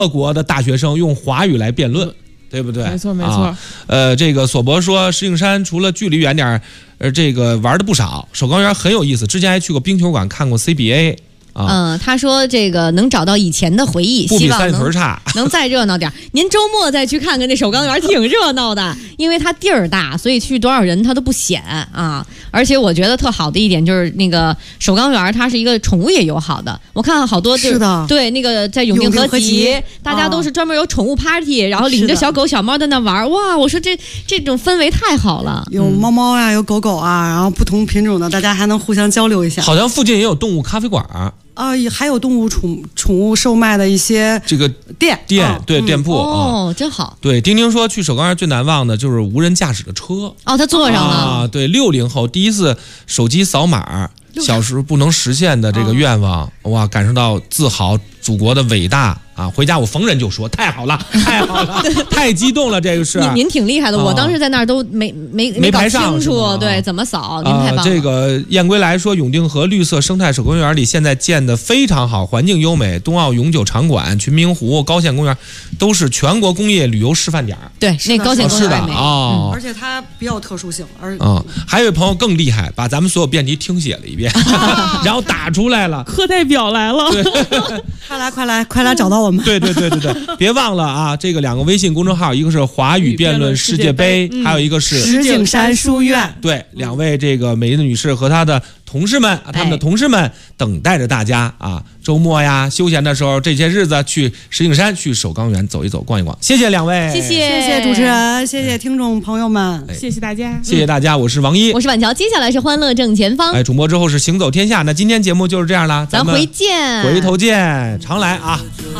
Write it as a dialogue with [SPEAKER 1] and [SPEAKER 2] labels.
[SPEAKER 1] 各国的大学生用华语来辩论，对不对？
[SPEAKER 2] 没错没错。
[SPEAKER 1] 这个索博说，石景山除了距离远点这个玩的不少，首钢园很有意思，之前还去过冰球馆看过 CBA。
[SPEAKER 3] 他说这个能找到以前的回忆，
[SPEAKER 1] 不比三里屯差，
[SPEAKER 3] 能再热闹点。您周末再去看看那首钢园，挺热闹的，因为它地儿大，所以去多少人它都不显啊。而且我觉得特好的一点就是那个首钢园，它是一个宠物也友好的。我看好多
[SPEAKER 4] 是的，
[SPEAKER 3] 对那个在永定合集，大家都是专门有宠物 party，然后领着小狗小猫在那玩。哇，我说这种氛围太好了，
[SPEAKER 4] 有猫猫啊，有狗狗啊，然后不同品种的，大家还能互相交流一下。
[SPEAKER 1] 好像附近也有动物咖啡馆。
[SPEAKER 4] 还有动物宠物售卖的一些
[SPEAKER 1] 这个店店铺
[SPEAKER 3] 真好。
[SPEAKER 1] 对，丁丁说去首钢园最难忘的就是无人驾驶的车
[SPEAKER 3] 他坐上了
[SPEAKER 1] 对，60后第一次手机扫码，小时候不能实现的这个愿望，哇，感受到自豪祖国的伟大啊！回家我逢人就说太好了，太好了，太激动了，这个是
[SPEAKER 3] 您挺厉害的，我当时在那儿都没搞清楚，对，怎么扫，您太棒了。
[SPEAKER 1] 这个燕归来说，永定河绿色生态手工园里现在建得非常好，环境优美，冬奥永久场馆、群明湖、高县公园都是全国工业旅游示范点。
[SPEAKER 3] 对，那高县公园美
[SPEAKER 4] 而且它比较特殊性。
[SPEAKER 1] 还有一朋友更厉害，把咱们所有辩题听写了一遍，然后打出来了。
[SPEAKER 2] 课代表来了，
[SPEAKER 4] 快来找到我们。
[SPEAKER 1] 对，别忘了啊，这个2个微信公众号，一个是华语辩论世界杯，还有一个是
[SPEAKER 4] 石景山书院。
[SPEAKER 1] 对，2位这个美丽的女士和她的同事们，他们的同事们等待着大家啊！周末呀，休闲的时候，这些日子去石景山、去首钢园走一走、逛一逛。谢谢2位，
[SPEAKER 3] 谢谢
[SPEAKER 4] 主持人，谢谢听众朋友们，
[SPEAKER 2] 谢谢大家，
[SPEAKER 1] 谢谢大家。我是王一，
[SPEAKER 3] 我是婉乔，接下来是欢乐正前方。
[SPEAKER 1] 主播之后是行走天下。那今天节目就是这样了，咱们
[SPEAKER 3] 回见，
[SPEAKER 1] 回头见，常来啊。